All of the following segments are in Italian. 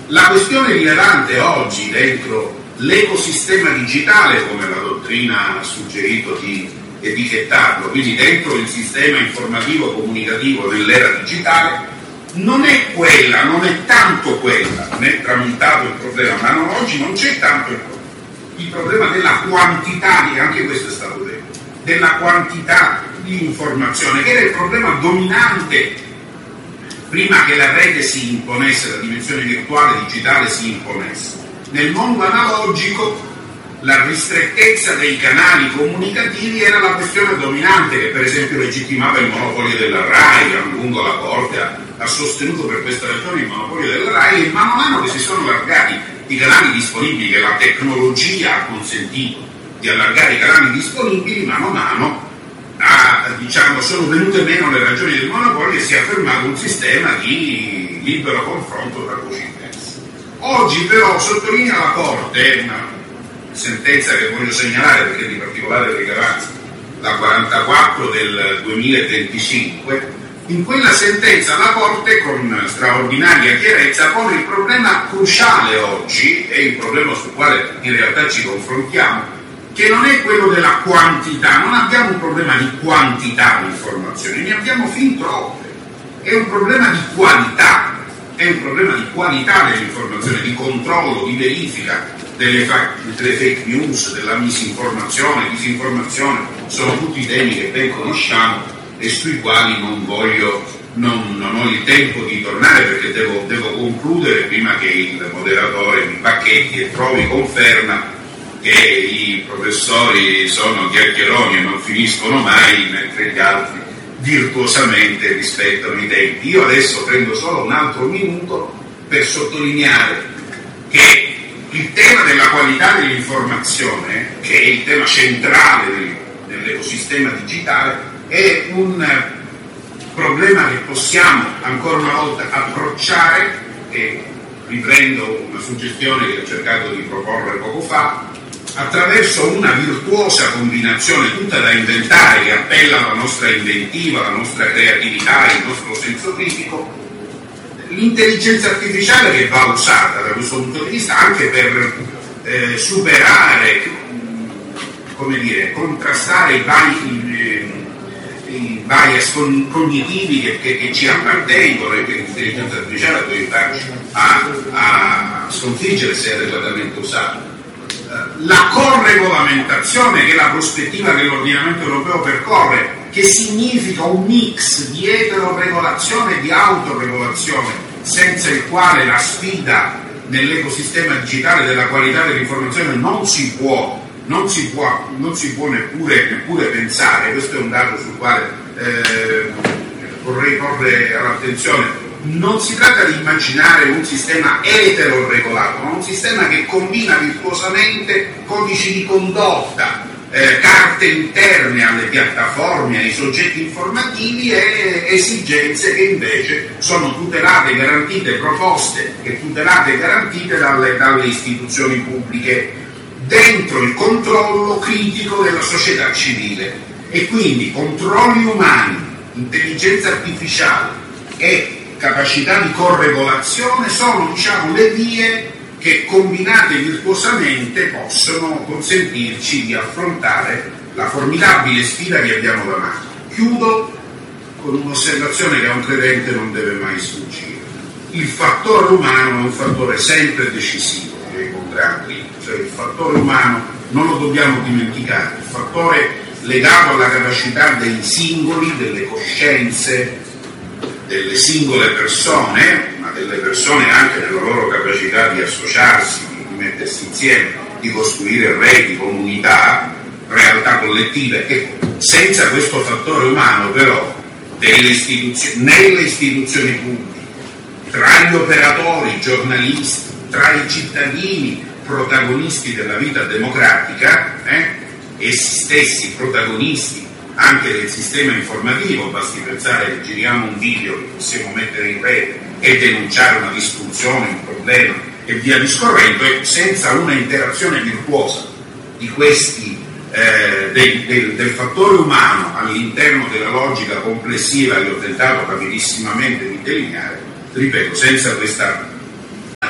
La questione rilevante oggi dentro l'ecosistema digitale, come la dottrina ha suggerito di etichettarlo, quindi dentro il sistema informativo comunicativo dell'era digitale, non è quella, non è tanto quella, non è tramutato il problema, ma oggi non c'è tanto il problema della quantità, anche questo è stato detto, della quantità di informazione, che era il problema dominante prima che la rete si imponesse, la dimensione virtuale digitale si imponesse. Nel mondo analogico la ristrettezza dei canali comunicativi era la questione dominante, che per esempio legittimava il monopolio della RAI. A lungo la Corte ha sostenuto per questa ragione il monopolio della RAI, e man mano che si sono allargati i canali disponibili, che la tecnologia ha consentito di allargare i canali disponibili, mano a mano sono venute meno le ragioni del monopolio e si è affermato un sistema di libero confronto tra voci diverse. Oggi però sottolinea la Corte una sentenza che voglio segnalare perché è di particolare rilevanza, la 44 del 2025. In quella sentenza la Corte, con straordinaria chiarezza, pone il problema cruciale oggi, e il problema sul quale in realtà ci confrontiamo, che non è quello della quantità. Non abbiamo un problema di quantità di informazioni, ne abbiamo fin troppe. È un problema di qualità, è un problema di qualità dell'informazione, di controllo, di verifica delle fake news, della misinformazione, disinformazione. Sono tutti temi che ben conosciamo e sui quali non ho il tempo di tornare, perché devo concludere prima che il moderatore mi bacchetti e trovi conferma che i professori sono chiacchieroni e non finiscono mai, mentre gli altri virtuosamente rispettano i tempi. Io adesso prendo solo un altro minuto per sottolineare che il tema della qualità dell'informazione, che è il tema centrale dell'ecosistema digitale, è un problema che possiamo ancora una volta approcciare, e riprendo una suggestione che ho cercato di proporre poco fa, attraverso una virtuosa combinazione tutta da inventare, che appella alla nostra inventiva, alla nostra creatività, il nostro senso critico. L'intelligenza artificiale che va usata da questo punto di vista anche per superare, contrastare i bias cognitivi che ci appartengono, e che l'intelligenza artificiale può aiutarci a sconfiggere se adeguatamente usata. La corregolamentazione, che è la prospettiva che l'ordinamento europeo percorre, che significa un mix di eteroregolazione e di autoregolazione, senza il quale la sfida nell'ecosistema digitale della qualità dell'informazione non si può neppure pensare. Questo è un dato sul quale vorrei porre all'attenzione. Non si tratta di immaginare un sistema eteroregolato, ma un sistema che combina virtuosamente codici di condotta, carte interne alle piattaforme, ai soggetti informativi, e esigenze che invece sono tutelate, garantite, proposte e tutelate e garantite dalle istituzioni pubbliche, dentro il controllo critico della società civile. E quindi controlli umani, intelligenza artificiale e capacità di corregolazione sono, le vie che, combinate virtuosamente, possono consentirci di affrontare la formidabile sfida che abbiamo davanti. Chiudo con un'osservazione che a un credente non deve mai sfuggire. Il fattore umano è un fattore sempre decisivo nei contratti, cioè il fattore umano non lo dobbiamo dimenticare, il fattore legato alla capacità dei singoli, delle coscienze, delle singole persone, ma delle persone anche nella loro capacità di associarsi, di mettersi insieme, di costruire reti, comunità, realtà collettive. E senza questo fattore umano però nelle istituzioni pubbliche, tra gli operatori, giornalisti, tra i cittadini protagonisti della vita democratica, essi stessi protagonisti anche del sistema informativo, basti pensare che giriamo un video che possiamo mettere in rete e denunciare una disfunzione, un problema e via discorrendo, e senza una interazione virtuosa di questi del fattore umano all'interno della logica complessiva che ho tentato rapidissimamente di delineare, ripeto, senza questa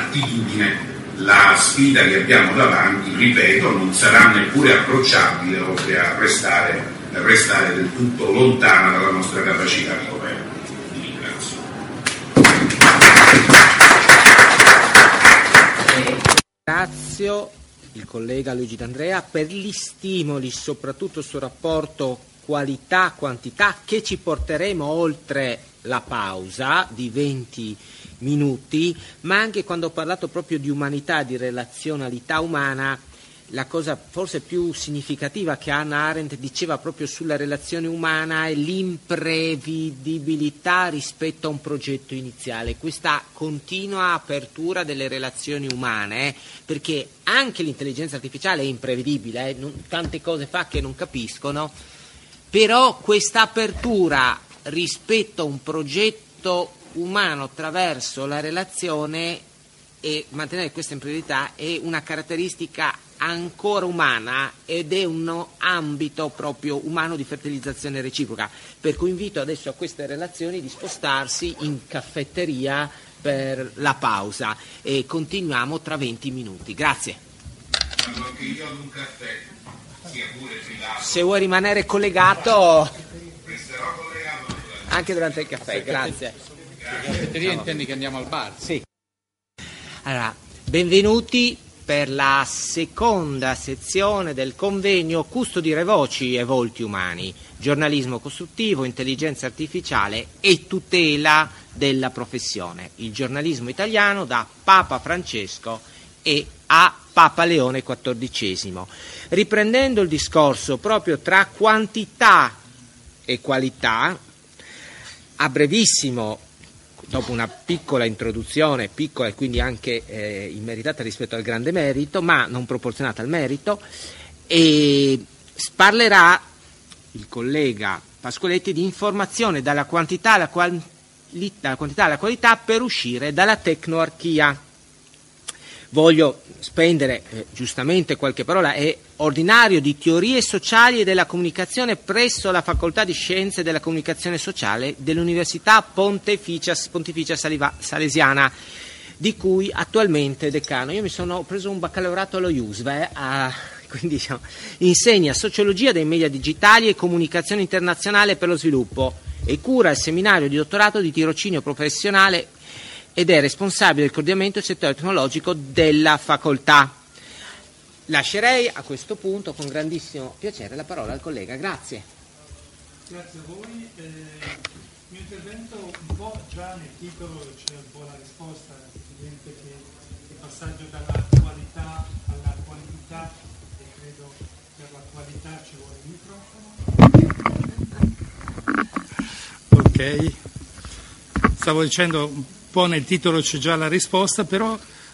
attitudine la sfida che abbiamo davanti, ripeto, non sarà neppure approcciabile, oltre a restare del tutto lontana dalla nostra capacità di governo. Vi ringrazio. Ringrazio il collega Luigi D'Andrea per gli stimoli, soprattutto sul rapporto qualità-quantità, che ci porteremo oltre la pausa di 20 minuti, ma anche quando ho parlato proprio di umanità, di relazionalità umana, la cosa forse più significativa che Hannah Arendt diceva proprio sulla relazione umana è l'imprevedibilità rispetto a un progetto iniziale, questa continua apertura delle relazioni umane, perché anche l'intelligenza artificiale è imprevedibile, tante cose fa che non capiscono, però questa apertura rispetto a un progetto umano attraverso la relazione e mantenere questa imprevedibilità è una caratteristica ancora umana ed è un ambito proprio umano di fertilizzazione reciproca, per cui invito adesso a queste relazioni di spostarsi in caffetteria per la pausa e continuiamo tra 20 minuti. Grazie. Anche io ad un caffè, sia pure privato. Se vuoi rimanere collegato Resterò collegato anche durante il caffè, grazie. Caffetteria intendi che andiamo al bar? Sì. Allora, benvenuti per la seconda sezione del convegno Custodire voci e volti umani, giornalismo costruttivo, intelligenza artificiale e tutela della professione, il giornalismo italiano da Papa Francesco e a Papa Leone XIV. Riprendendo il discorso proprio tra quantità e qualità, a brevissimo, dopo una piccola introduzione, piccola e quindi anche immeritata rispetto al grande merito, ma non proporzionata al merito, e parlerà il collega Pascoletti di informazione dalla quantità alla qualità per uscire dalla tecnoarchia. Voglio spendere giustamente qualche parola. È ordinario di teorie sociali e della comunicazione presso la Facoltà di Scienze della Comunicazione Sociale dell'Università Pontificia Salesiana, di cui attualmente è decano. Io mi sono preso un baccalaureato allo IUSV, quindi diciamo, insegna sociologia dei media digitali e comunicazione internazionale per lo sviluppo e cura il seminario di dottorato di tirocinio professionale ed è responsabile del coordinamento del settore tecnologico della facoltà. Lascerei a questo punto con grandissimo piacere la parola al collega. Grazie. Grazie a voi. Il mio intervento un po' già nel titolo c'è un po' la risposta, è evidente che il passaggio dalla qualità alla quantità, e credo per la qualità ci vuole il microfono. Ok, stavo dicendo un po' nel titolo c'è già la risposta, però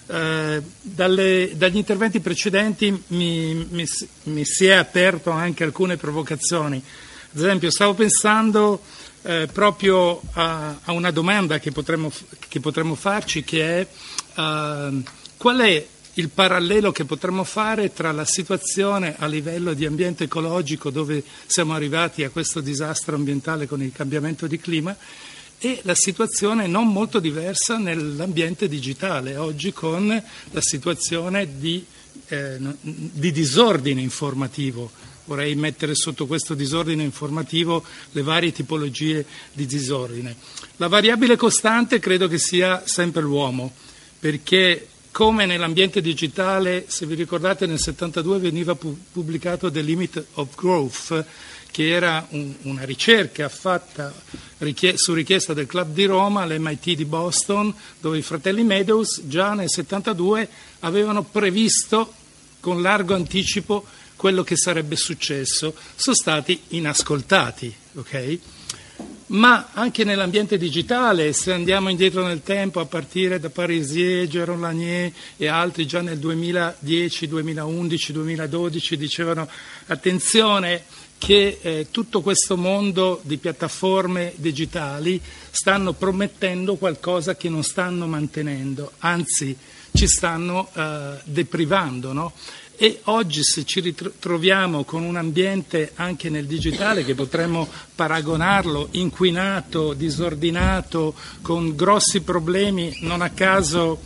dagli interventi precedenti mi si è aperto anche alcune provocazioni. Ad esempio stavo pensando proprio a una domanda che potremmo farci, che è qual è il parallelo che potremmo fare tra la situazione a livello di ambiente ecologico, dove siamo arrivati a questo disastro ambientale con il cambiamento di clima, e la situazione non molto diversa nell'ambiente digitale oggi, con la situazione di disordine informativo. Vorrei mettere sotto questo disordine informativo le varie tipologie di disordine. La variabile costante credo che sia sempre l'uomo, perché come nell'ambiente digitale, se vi ricordate, nel 72 veniva pubblicato The Limit of Growth, che era una ricerca fatta su richiesta del Club di Roma, all'MIT di Boston, dove i fratelli Meadows già nel 72 avevano previsto con largo anticipo quello che sarebbe successo. Sono stati inascoltati, ok? Ma anche nell'ambiente digitale, se andiamo indietro nel tempo, a partire da Parisier, Jérôme Lanier e altri, già nel 2010, 2011, 2012 dicevano attenzione che tutto questo mondo di piattaforme digitali stanno promettendo qualcosa che non stanno mantenendo, anzi ci stanno deprivando, no? E oggi, se ci ritroviamo con un ambiente anche nel digitale che potremmo paragonarlo inquinato, disordinato, con grossi problemi, non a caso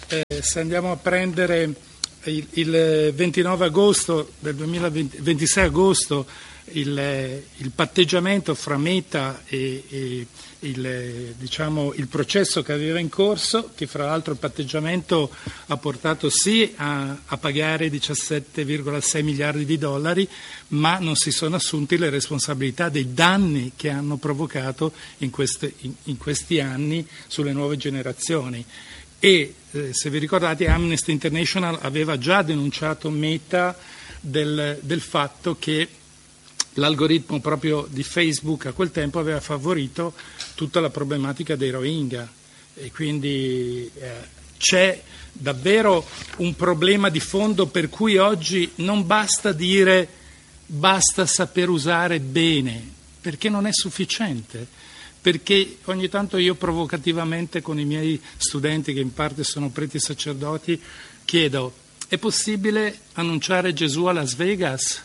se andiamo a prendere il 29 agosto del 2020, 26 agosto, il patteggiamento fra Meta e il processo che aveva in corso, che fra l'altro il patteggiamento ha portato sì a pagare 17,6 miliardi di dollari, ma non si sono assunti le responsabilità dei danni che hanno provocato in questi anni sulle nuove generazioni. E se vi ricordate, Amnesty International aveva già denunciato Meta del fatto che l'algoritmo proprio di Facebook a quel tempo aveva favorito tutta la problematica dei Rohingya, e quindi c'è davvero un problema di fondo per cui oggi non basta dire basta saper usare bene, perché non è sufficiente. Perché ogni tanto io provocativamente con i miei studenti, che in parte sono preti sacerdoti, chiedo: è possibile annunciare Gesù a Las Vegas?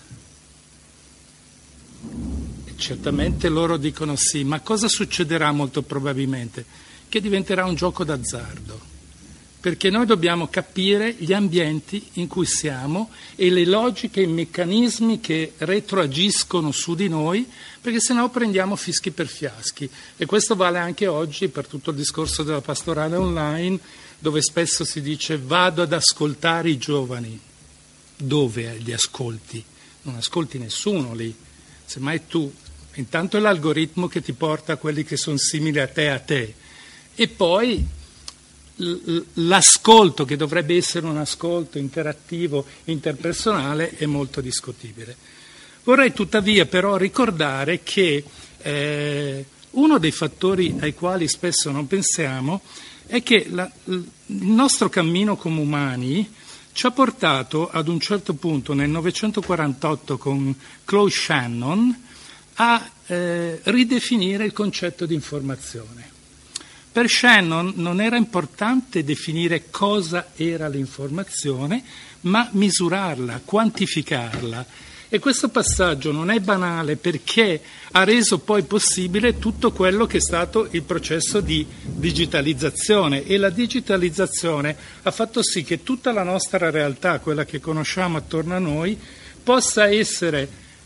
E certamente loro dicono sì, ma cosa succederà molto probabilmente? Che diventerà un gioco d'azzardo. Perché noi dobbiamo capire gli ambienti in cui siamo e le logiche e i meccanismi che retroagiscono su di noi, perché sennò prendiamo fischi per fiaschi. E questo vale anche oggi per tutto il discorso della pastorale online, dove spesso si dice vado ad ascoltare i giovani. Dove li ascolti? Non ascolti nessuno lì, semmai tu. Intanto è l'algoritmo che ti porta a quelli che sono simili a te. E poi l'ascolto, che dovrebbe essere un ascolto interattivo, interpersonale, è molto discutibile. Vorrei tuttavia però ricordare che uno dei fattori ai quali spesso non pensiamo è che il nostro cammino come umani ci ha portato ad un certo punto nel 1948 con Claude Shannon a ridefinire il concetto di informazione. Per Shannon non era importante definire cosa era l'informazione, ma misurarla, quantificarla. E questo passaggio non è banale, perché ha reso poi possibile tutto quello che è stato il processo di digitalizzazione, e la digitalizzazione ha fatto sì che tutta la nostra realtà, quella che conosciamo attorno a noi, possa essere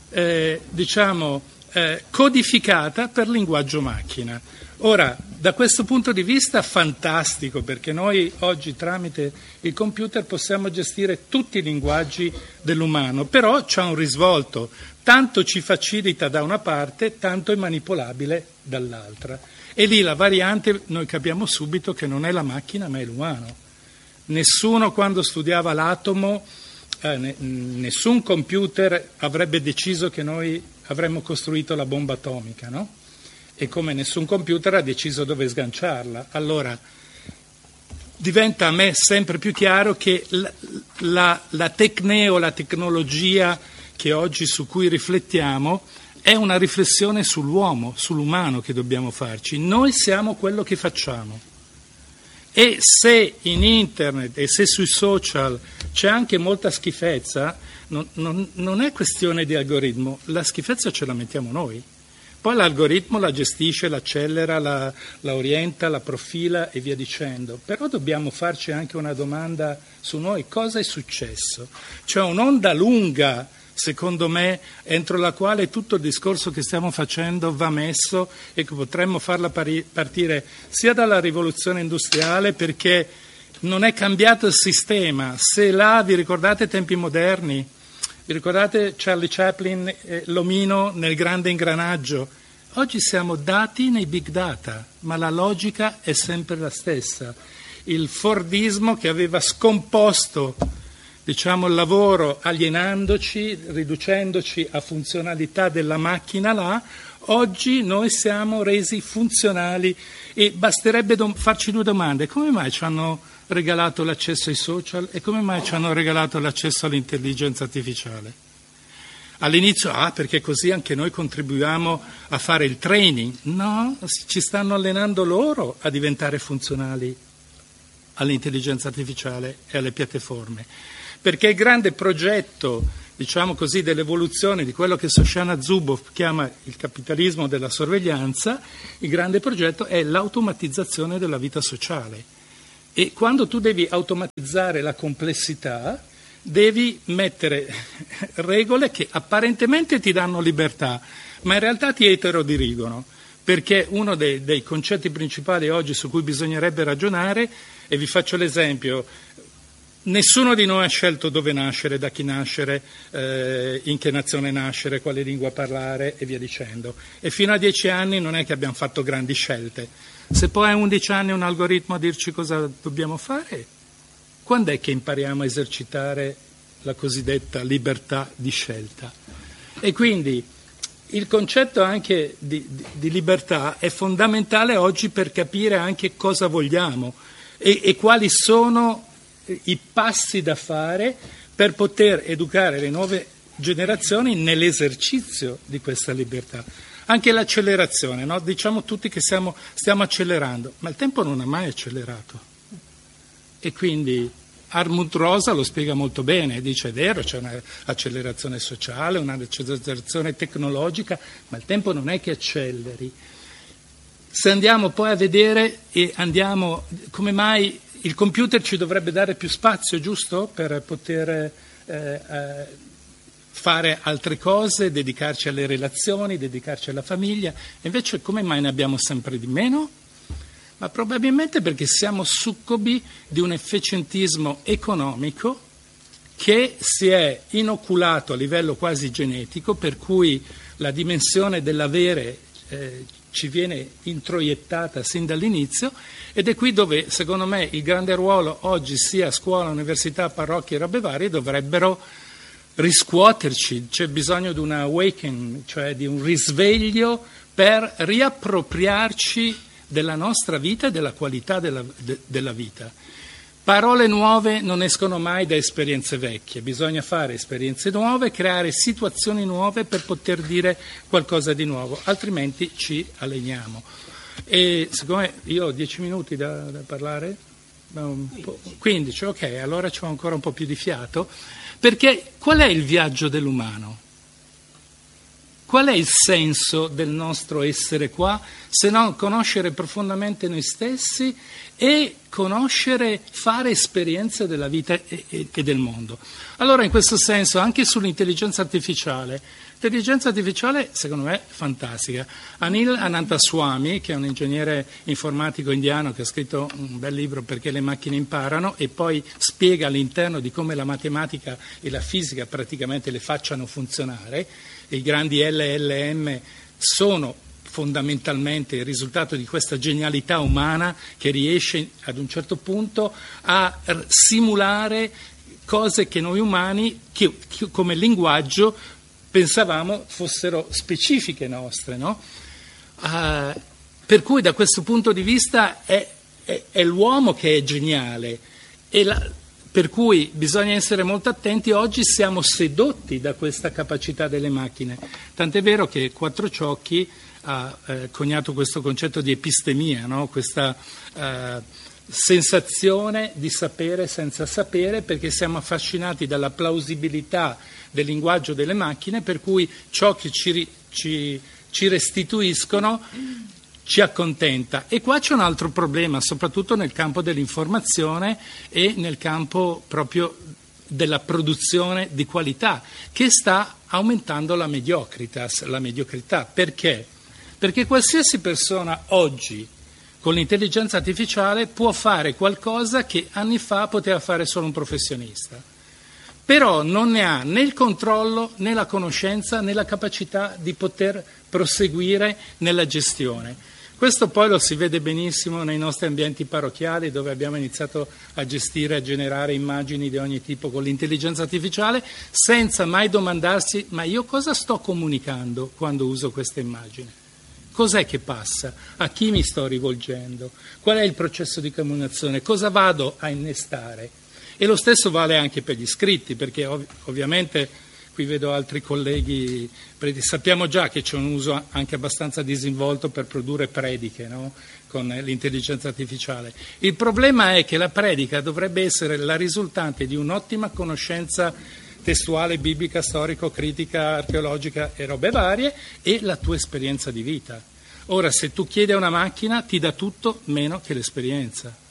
codificata per linguaggio macchina. Ora, da questo punto di vista fantastico, perché noi oggi tramite il computer possiamo gestire tutti i linguaggi dell'umano, però c'ha un risvolto: tanto ci facilita da una parte, tanto è manipolabile dall'altra. E lì la variante noi capiamo subito che non è la macchina ma è l'umano. Nessuno, quando studiava l'atomo, nessun computer avrebbe deciso che noi avremmo costruito la bomba atomica, no? E come nessun computer ha deciso dove sganciarla. Allora diventa a me sempre più chiaro che la tecnologia che oggi su cui riflettiamo è una riflessione sull'uomo, sull'umano che dobbiamo farci. Noi siamo quello che facciamo. E se in internet e se sui social c'è anche molta schifezza, non è questione di algoritmo, la schifezza ce la mettiamo noi. Poi l'algoritmo la gestisce, l'accelera, la orienta, la profila e via dicendo. Però dobbiamo farci anche una domanda su noi: cosa è successo? C'è un'onda lunga, secondo me, entro la quale tutto il discorso che stiamo facendo va messo, e che potremmo farla partire sia dalla rivoluzione industriale, perché non è cambiato il sistema. Se vi ricordate tempi moderni, vi ricordate Charlie Chaplin, l'omino nel grande ingranaggio? Oggi siamo dati nei big data, ma la logica è sempre la stessa. Il Fordismo che aveva scomposto, il lavoro, alienandoci, riducendoci a funzionalità della macchina là, oggi noi siamo resi funzionali, e basterebbe farci due domande: come mai ci hanno regalato l'accesso ai social e come mai ci hanno regalato l'accesso all'intelligenza artificiale? All'inizio, perché così anche noi contribuiamo a fare il training. No, ci stanno allenando loro a diventare funzionali all'intelligenza artificiale e alle piattaforme. Perché il grande progetto, dell'evoluzione di quello che Shoshana Zuboff chiama il capitalismo della sorveglianza, il grande progetto è l'automatizzazione della vita sociale. E quando tu devi automatizzare la complessità, devi mettere regole che apparentemente ti danno libertà, ma in realtà ti eterodirigono, perché uno dei concetti principali oggi su cui bisognerebbe ragionare, e vi faccio l'esempio, nessuno di noi ha scelto dove nascere, da chi nascere, in che nazione nascere, quale lingua parlare e via dicendo. E fino a 10 anni non è che abbiamo fatto grandi scelte. Se poi a 11 anni un algoritmo a dirci cosa dobbiamo fare, quando è che impariamo a esercitare la cosiddetta libertà di scelta? E quindi il concetto anche di libertà è fondamentale oggi per capire anche cosa vogliamo e quali sono i passi da fare per poter educare le nuove generazioni nell'esercizio di questa libertà. Anche l'accelerazione, no? Diciamo tutti che stiamo accelerando, ma il tempo non ha mai accelerato. E quindi Hartmut Rosa lo spiega molto bene, dice è vero, c'è un'accelerazione sociale, un'accelerazione tecnologica, ma il tempo non è che acceleri. Se andiamo poi a vedere come mai il computer ci dovrebbe dare più spazio, giusto? Per poter fare altre cose, dedicarci alle relazioni, dedicarci alla famiglia, e invece come mai ne abbiamo sempre di meno? Ma probabilmente perché siamo succubi di un efficientismo economico che si è inoculato a livello quasi genetico, per cui la dimensione dell'avere ci viene introiettata sin dall'inizio, ed è qui dove secondo me il grande ruolo oggi sia scuola, università, parrocchie e robe varie dovrebbero riscuoterci. C'è bisogno di un awakening, cioè di un risveglio per riappropriarci della nostra vita e della qualità della vita. Parole nuove non escono mai da esperienze vecchie, bisogna fare esperienze nuove, creare situazioni nuove per poter dire qualcosa di nuovo, altrimenti ci alleniamo. E siccome io ho 10 minuti da parlare, 15, ok, allora c'ho ancora un po' più di fiato, perché qual è il viaggio dell'umano? Qual è il senso del nostro essere qua, se non conoscere profondamente noi stessi e conoscere, fare esperienze della vita e del mondo? Allora, in questo senso, anche sull'intelligenza artificiale, l'intelligenza artificiale secondo me è fantastica. Anil Ananthaswamy, che è un ingegnere informatico indiano che ha scritto un bel libro Perché le macchine imparano, e poi spiega all'interno di come la matematica e la fisica praticamente le facciano funzionare. I grandi LLM sono fondamentalmente il risultato di questa genialità umana che riesce ad un certo punto a simulare cose che noi umani, che come linguaggio, pensavamo fossero specifiche nostre, no? Per cui da questo punto di vista è l'uomo che è geniale, per cui bisogna essere molto attenti. Oggi siamo sedotti da questa capacità delle macchine, tant'è vero che Quattrociocchi ha coniato questo concetto di epistemia, no? Questa sensazione di sapere senza sapere, perché siamo affascinati dalla plausibilità del linguaggio delle macchine, per cui ciò che ci restituiscono ci accontenta. E qua c'è un altro problema, soprattutto nel campo dell'informazione e nel campo proprio della produzione di qualità, che sta aumentando la mediocrità. Perché? Perché qualsiasi persona oggi con l'intelligenza artificiale può fare qualcosa che anni fa poteva fare solo un professionista, però non ne ha né il controllo, né la conoscenza, né la capacità di poter proseguire nella gestione. Questo poi lo si vede benissimo nei nostri ambienti parrocchiali, dove abbiamo iniziato a gestire, a generare immagini di ogni tipo con l'intelligenza artificiale, senza mai domandarsi: ma io cosa sto comunicando quando uso questa immagine? Cos'è che passa? A chi mi sto rivolgendo? Qual è il processo di comunicazione? Cosa vado a innestare? E lo stesso vale anche per gli scritti, perché ovviamente qui vedo altri colleghi, sappiamo già che c'è un uso anche abbastanza disinvolto per produrre prediche, no? Con l'intelligenza artificiale. Il problema è che la predica dovrebbe essere la risultante di un'ottima conoscenza testuale, biblica, storico, critica, archeologica e robe varie, e la tua esperienza di vita. Ora, se tu chiedi a una macchina, ti dà tutto meno che l'esperienza.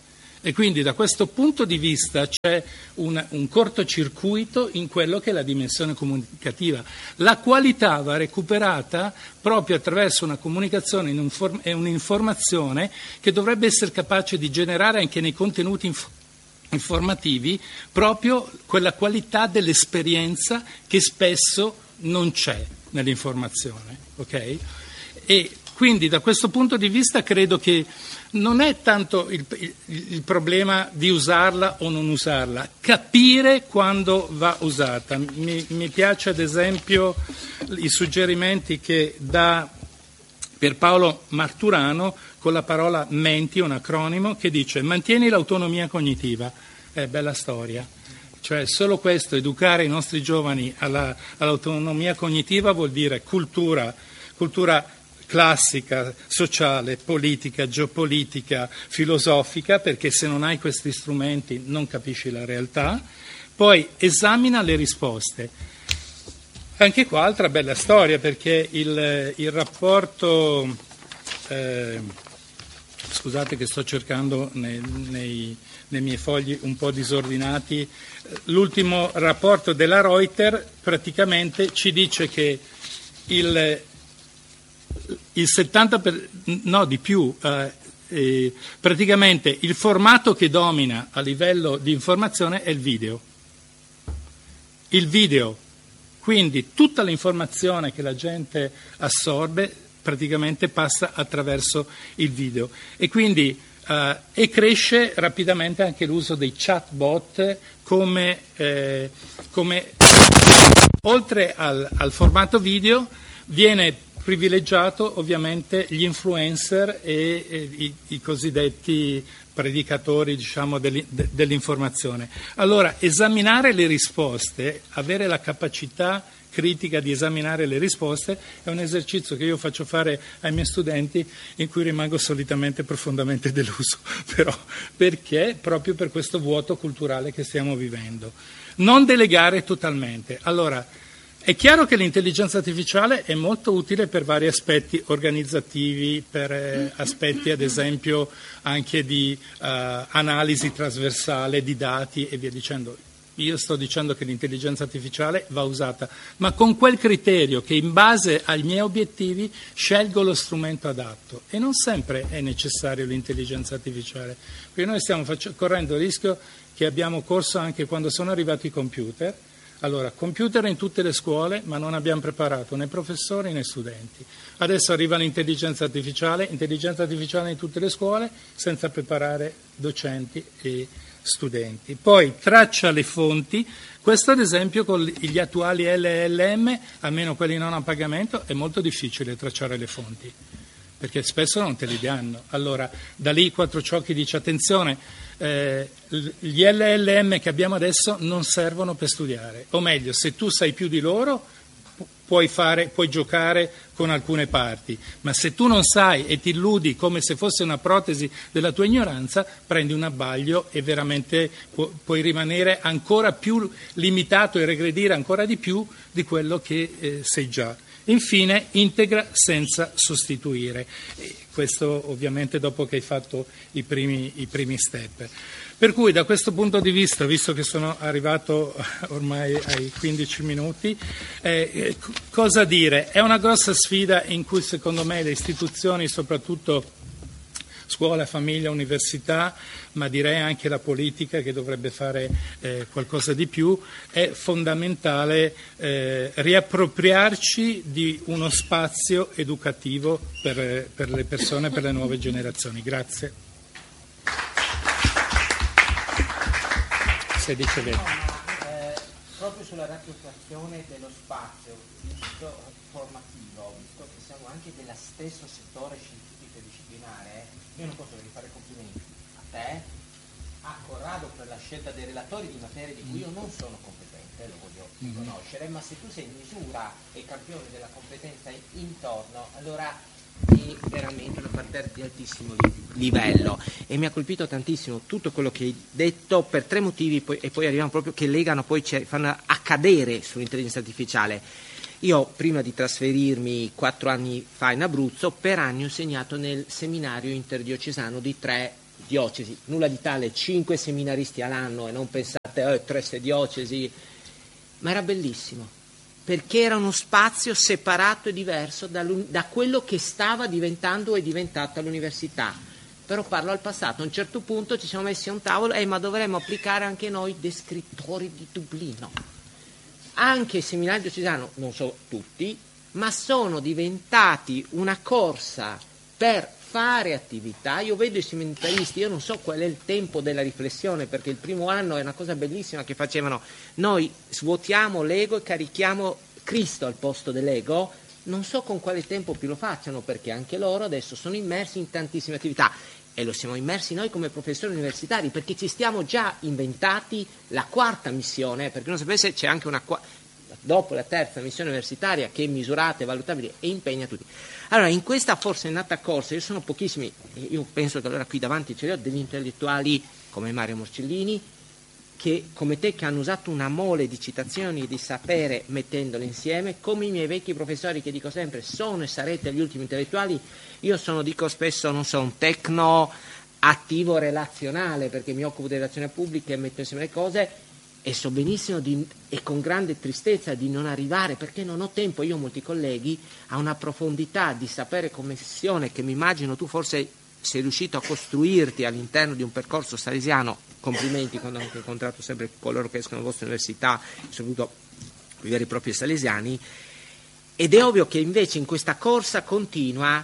E quindi da questo punto di vista c'è un cortocircuito in quello che è la dimensione comunicativa. La qualità va recuperata proprio attraverso una comunicazione e un'informazione che dovrebbe essere capace di generare anche nei contenuti informativi proprio quella qualità dell'esperienza che spesso non c'è nell'informazione. Okay? E quindi da questo punto di vista credo che non è tanto il problema di usarla o non usarla, capire quando va usata. Mi piace ad esempio i suggerimenti che dà Pierpaolo Marturano con la parola menti, un acronimo, che dice mantieni l'autonomia cognitiva. Bella storia. Cioè solo questo, educare i nostri giovani all'autonomia cognitiva vuol dire cultura classica, sociale, politica, geopolitica, filosofica, perché se non hai questi strumenti non capisci la realtà. Poi esamina le risposte. Anche qua altra bella storia, perché il rapporto, scusate che sto cercando nei miei fogli un po' disordinati, l'ultimo rapporto della Reuters praticamente ci dice che il 70%, di più, praticamente il formato che domina a livello di informazione è il video. Il video, quindi tutta l'informazione che la gente assorbe praticamente passa attraverso il video e quindi e cresce rapidamente anche l'uso dei chatbot come oltre al formato video viene privilegiato ovviamente gli influencer e i cosiddetti predicatori, diciamo, dell'informazione. Allora, esaminare le risposte, avere la capacità critica di esaminare le risposte è un esercizio che io faccio fare ai miei studenti in cui rimango solitamente profondamente deluso, però perché? Proprio per questo vuoto culturale che stiamo vivendo. Non delegare totalmente. Allora, è chiaro che l'intelligenza artificiale è molto utile per vari aspetti organizzativi, per aspetti ad esempio anche di analisi trasversale di dati e via dicendo. Io sto dicendo che l'intelligenza artificiale va usata, ma con quel criterio che in base ai miei obiettivi scelgo lo strumento adatto e non sempre è necessario l'intelligenza artificiale, perché noi stiamo correndo il rischio che abbiamo corso anche quando sono arrivati i computer. Allora, computer in tutte le scuole, ma non abbiamo preparato né professori né studenti. Adesso arriva l'intelligenza artificiale in tutte le scuole, senza preparare docenti e studenti. Poi traccia le fonti. Questo ad esempio con gli attuali LLM, almeno quelli non a pagamento, è molto difficile tracciare le fonti, perché spesso non te li danno. Allora, da lì 4 ciocchi dice attenzione, gli LLM che abbiamo adesso non servono per studiare, o meglio, se tu sai più di loro puoi giocare con alcune parti, ma se tu non sai e ti illudi come se fosse una protesi della tua ignoranza, prendi un abbaglio e veramente puoi rimanere ancora più limitato e regredire ancora di più di quello che sei già. Infine, integra senza sostituire. Questo ovviamente dopo che hai fatto i primi step. Per cui da questo punto di vista, visto che sono arrivato ormai ai 15 minuti, cosa dire? È una grossa sfida in cui secondo me le istituzioni, soprattutto scuola, famiglia, università, ma direi anche la politica che dovrebbe fare qualcosa di più, è fondamentale riappropriarci di uno spazio educativo per le persone, per le nuove generazioni. Grazie. Se dice bene. Proprio sulla riappropriazione dello spazio formativo, visto che siamo anche dello stesso settore scientifico e disciplinare, io non posso che fare complimenti a te, a Corrado per la scelta dei relatori di materie di cui io non sono competente, lo voglio riconoscere, ma se tu sei in misura e campione della competenza intorno, allora è veramente una parterre di altissimo livello e mi ha colpito tantissimo tutto quello che hai detto per 3 motivi e poi arriviamo proprio che legano, poi fanno accadere sull'intelligenza artificiale. Io prima di trasferirmi 4 anni fa in Abruzzo, per anni ho insegnato nel seminario interdiocesano di 3 diocesi, nulla di tale, 5 seminaristi all'anno, e non pensate 3 diocesi, ma era bellissimo, perché era uno spazio separato e diverso da quello che stava diventando e diventata l'università. Però parlo al passato, a un certo punto ci siamo messi a un tavolo, ma dovremmo applicare anche noi descrittori di Dublino. Anche il seminario diocesano, non so tutti, ma sono diventati una corsa per fare attività. Io vedo i seminaristi, io non so qual è il tempo della riflessione, perché il primo anno è una cosa bellissima che facevano, noi svuotiamo l'ego e carichiamo Cristo al posto dell'ego. Non so con quale tempo più lo facciano, perché anche loro adesso sono immersi in tantissime attività, e lo siamo immersi noi come professori universitari, perché ci stiamo già inventati la 4ª missione, perché non sapesse c'è anche dopo la 3ª missione universitaria, che è misurata e valutabile e impegna tutti. Allora, in questa forse nata corsa, io sono pochissimi, io penso che allora qui davanti ce li ho degli intellettuali come Mario Morcellini, che come te, che hanno usato una mole di citazioni e di sapere mettendole insieme, come i miei vecchi professori che dico sempre sono e sarete gli ultimi intellettuali. Io dico spesso, non so, un tecno attivo relazionale, perché mi occupo di relazioni pubbliche e metto insieme le cose, e so benissimo e con grande tristezza di non arrivare, perché non ho tempo, io ho molti colleghi, a una profondità di sapere connessione che mi immagino tu forse sei riuscito a costruirti all'interno di un percorso salesiano. Complimenti, quando ho anche incontrato sempre coloro che escono dalla vostra università, soprattutto i veri e propri salesiani, ed è ovvio che invece in questa corsa continua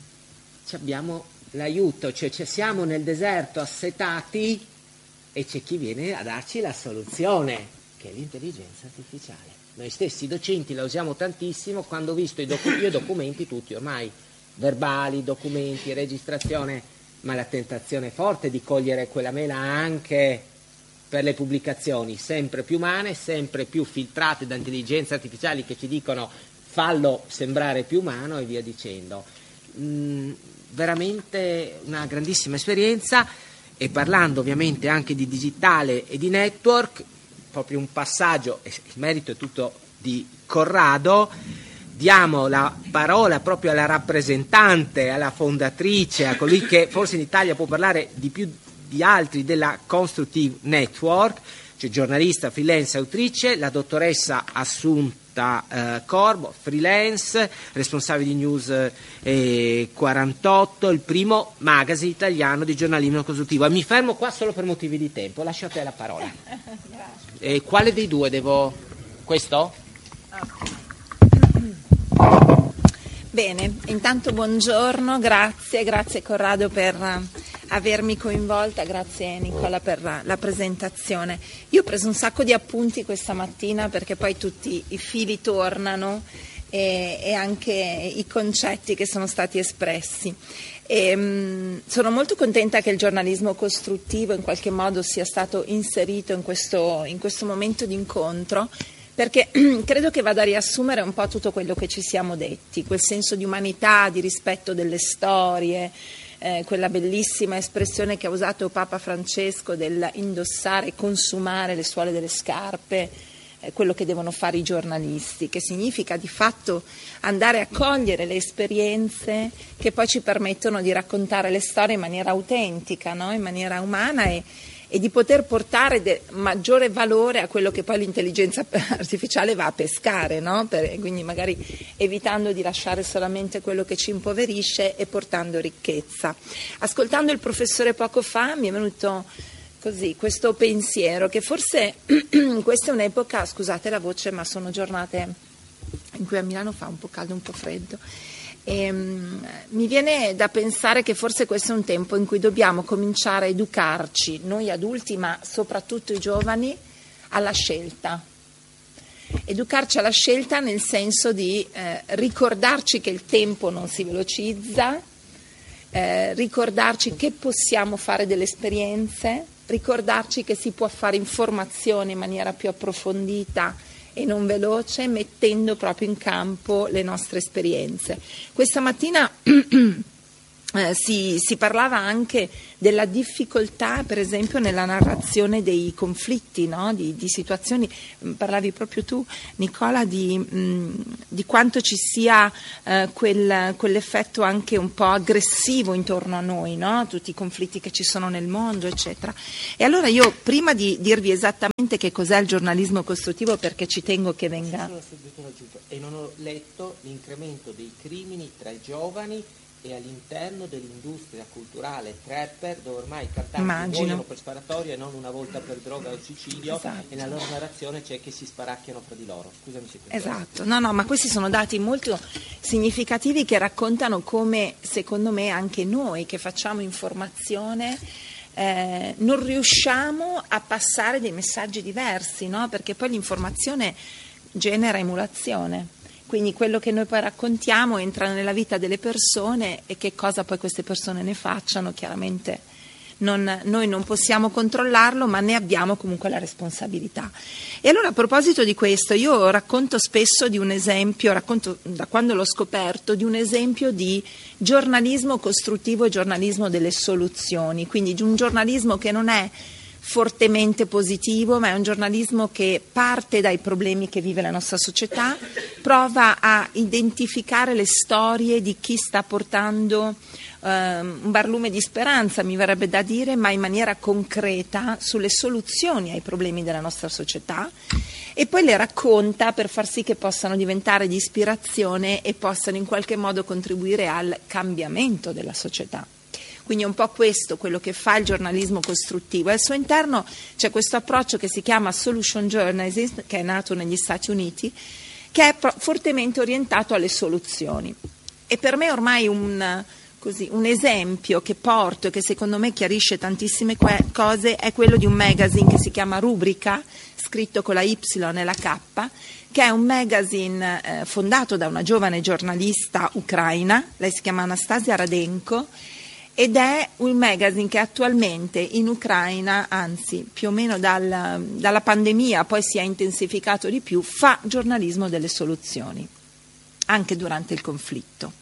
abbiamo l'aiuto, cioè siamo nel deserto assetati e c'è chi viene a darci la soluzione, che è l'intelligenza artificiale. Noi stessi docenti la usiamo tantissimo. Quando ho visto i documenti tutti ormai, verbali, documenti, registrazione, ma la tentazione è forte di cogliere quella mela anche per le pubblicazioni, sempre più umane, sempre più filtrate da intelligenze artificiali che ci dicono fallo sembrare più umano e via dicendo. Veramente una grandissima esperienza, e parlando ovviamente anche di digitale e di network, proprio un passaggio, il merito è tutto di Corrado. Diamo la parola proprio alla rappresentante, alla fondatrice, a colui che forse in Italia può parlare di più di altri della Constructive Network, cioè giornalista, freelance, autrice, la dottoressa Assunta Corbo, freelance, responsabile di News 48, il primo magazine italiano di giornalismo costruttivo. E mi fermo qua solo per motivi di tempo, lascio a te la parola. Quale dei due devo? Questo? Bene, intanto buongiorno, grazie Corrado per avermi coinvolta, grazie Nicola per la presentazione. Io ho preso un sacco di appunti questa mattina, perché poi tutti i fili tornano e anche i concetti che sono stati espressi. Sono molto contenta che il giornalismo costruttivo in qualche modo sia stato inserito in questo momento di incontro, perché credo che vada a riassumere un po' tutto quello che ci siamo detti, quel senso di umanità, di rispetto delle storie, quella bellissima espressione che ha usato Papa Francesco del indossare e consumare le suole delle scarpe, quello che devono fare i giornalisti, che significa di fatto andare a cogliere le esperienze che poi ci permettono di raccontare le storie in maniera autentica, no? In maniera umana, e di poter portare maggiore valore a quello che poi l'intelligenza artificiale va a pescare, no? Quindi magari evitando di lasciare solamente quello che ci impoverisce e portando ricchezza. Ascoltando il professore poco fa mi è venuto così questo pensiero, che forse questa è un'epoca, scusate la voce, ma sono giornate in cui a Milano fa un po' caldo, un po' freddo. Mi viene da pensare che forse questo è un tempo in cui dobbiamo cominciare a educarci, noi adulti ma soprattutto i giovani, alla scelta. Educarci alla scelta nel senso di ricordarci che il tempo non si velocizza, ricordarci che possiamo fare delle esperienze, ricordarci che si può fare informazione in maniera più approfondita e non veloce, mettendo proprio in campo le nostre esperienze. Questa mattina si parlava anche della difficoltà, per esempio, nella narrazione dei conflitti, no? di situazioni. Parlavi proprio tu, Nicola, di quanto ci sia quell'effetto anche un po' aggressivo intorno a noi, no? Tutti i conflitti che ci sono nel mondo, eccetera. E allora io, prima di dirvi esattamente che cos'è il giornalismo costruttivo, perché ci tengo che venga... E non ho letto l'incremento dei crimini tra i giovani e all'interno dell'industria culturale trapper, dove ormai i cantanti muoiono per sparatoria e non una volta per droga o suicidio, esatto. E nella loro narrazione c'è che si sparacchiano fra di loro. Scusami se esatto, no, ma questi sono dati molto significativi che raccontano come, secondo me, anche noi che facciamo informazione non riusciamo a passare dei messaggi diversi, no? Perché poi l'informazione genera emulazione. Quindi quello che noi poi raccontiamo entra nella vita delle persone, e che cosa poi queste persone ne facciano, chiaramente noi non possiamo controllarlo, ma ne abbiamo comunque la responsabilità. E allora, a proposito di questo, io racconto spesso di un esempio, racconto da quando l'ho scoperto, di un esempio di giornalismo costruttivo e giornalismo delle soluzioni, quindi di un giornalismo che non è fortemente positivo, ma è un giornalismo che parte dai problemi che vive la nostra società, prova a identificare le storie di chi sta portando un barlume di speranza, mi verrebbe da dire, ma in maniera concreta sulle soluzioni ai problemi della nostra società, e poi le racconta per far sì che possano diventare di ispirazione e possano in qualche modo contribuire al cambiamento della società. Quindi è un po' questo quello che fa il giornalismo costruttivo. Al suo interno c'è questo approccio che si chiama solution journalism, che è nato negli Stati Uniti, che è fortemente orientato alle soluzioni. E per me ormai un esempio che porto e che secondo me chiarisce tantissime cose è quello di un magazine che si chiama Rubrica, scritto con la Y e la K, che è un magazine fondato da una giovane giornalista ucraina, lei si chiama Anastasia Radenko, ed è un magazine che attualmente in Ucraina, anzi più o meno dalla pandemia poi si è intensificato di più, fa giornalismo delle soluzioni, anche durante il conflitto.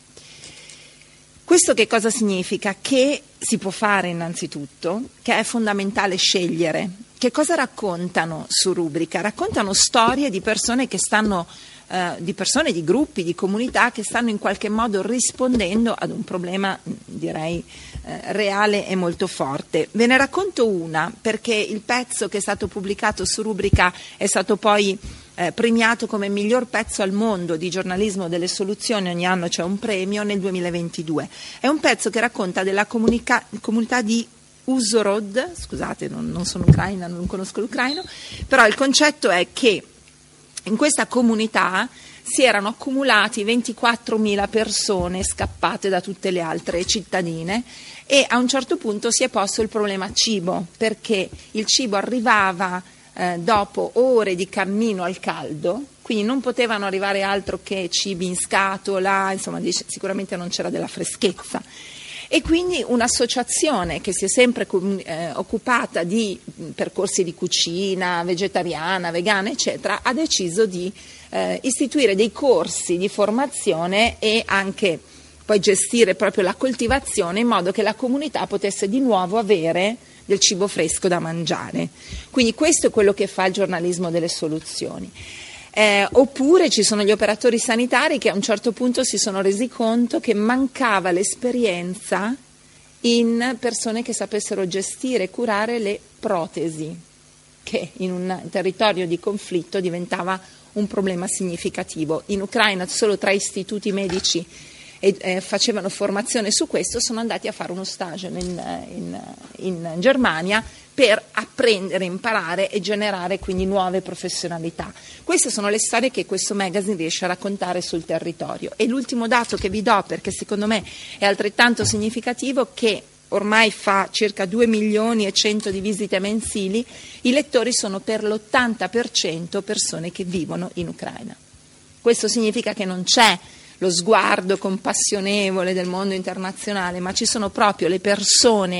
Questo che cosa significa? Che si può fare innanzitutto, che è fondamentale scegliere. Che cosa raccontano su Rubrica? Raccontano storie di persone che stanno di gruppi, di comunità che stanno in qualche modo rispondendo ad un problema, direi, reale e molto forte. Ve ne racconto una, perché il pezzo che è stato pubblicato su Rubrica è stato poi premiato come miglior pezzo al mondo di giornalismo delle soluzioni, ogni anno c'è un premio, nel 2022. È un pezzo che racconta della comunità di Uzhhorod, scusate, non sono ucraina, non conosco l'ucraino, però il concetto è che in questa comunità si erano accumulati 24.000 persone scappate da tutte le altre cittadine, e a un certo punto si è posto il problema cibo, perché il cibo arrivava dopo ore di cammino al caldo, quindi non potevano arrivare altro che cibi in scatola, insomma sicuramente non c'era della freschezza. E quindi un'associazione che si è sempre occupata di percorsi di cucina vegetariana, vegana, eccetera, ha deciso di istituire dei corsi di formazione e anche poi gestire proprio la coltivazione, in modo che la comunità potesse di nuovo avere del cibo fresco da mangiare. Quindi questo è quello che fa il giornalismo delle soluzioni. Oppure ci sono gli operatori sanitari che a un certo punto si sono resi conto che mancava l'esperienza in persone che sapessero gestire e curare le protesi, che in un territorio di conflitto diventava un problema significativo. In Ucraina solo 3 istituti medici facevano formazione su questo, sono andati a fare uno stage in Germania per apprendere, imparare e generare quindi nuove professionalità. Queste sono le storie che questo magazine riesce a raccontare sul territorio. E l'ultimo dato che vi do, perché secondo me è altrettanto significativo, che ormai fa circa 2.100.000 di visite mensili, i lettori sono per l'80% persone che vivono in Ucraina. Questo significa che non c'è lo sguardo compassionevole del mondo internazionale, ma ci sono proprio le persone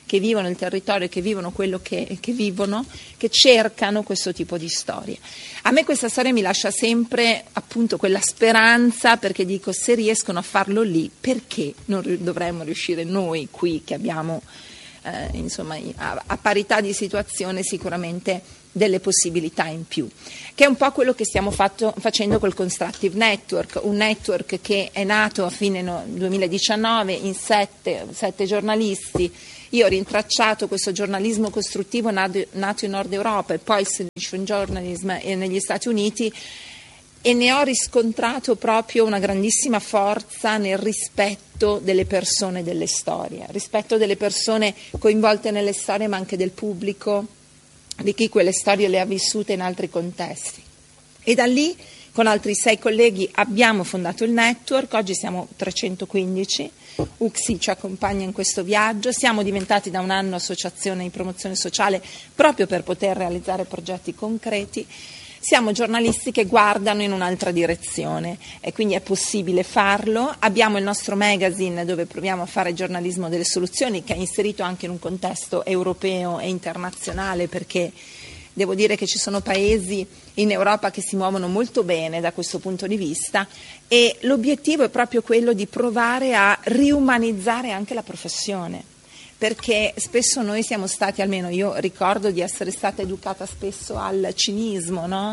che vivono il territorio, che vivono quello che vivono, che cercano questo tipo di storie. A me questa storia mi lascia sempre appunto quella speranza, perché dico, se riescono a farlo lì, perché non dovremmo riuscire noi qui che abbiamo insomma a parità di situazione sicuramente delle possibilità in più, che è un po' quello che stiamo facendo col Constructive Network, un network che è nato a fine 2019 in sette giornalisti. Io ho rintracciato questo giornalismo costruttivo nato in Nord Europa e poi il Solution Journalism negli Stati Uniti, e ne ho riscontrato proprio una grandissima forza nel rispetto delle persone e delle storie, rispetto delle persone coinvolte nelle storie, ma anche del pubblico, di chi quelle storie le ha vissute in altri contesti. E da lì, con altri 6 colleghi, abbiamo fondato il network. Oggi siamo 315, UXI ci accompagna in questo viaggio, siamo diventati da un anno associazione di promozione sociale proprio per poter realizzare progetti concreti. Siamo giornalisti che guardano in un'altra direzione e quindi è possibile farlo. Abbiamo il nostro magazine dove proviamo a fare giornalismo delle soluzioni, che è inserito anche in un contesto europeo e internazionale, perché devo dire che ci sono paesi in Europa che si muovono molto bene da questo punto di vista, e l'obiettivo è proprio quello di provare a riumanizzare anche la professione. Perché spesso noi siamo stati, almeno io ricordo di essere stata educata spesso al cinismo, no?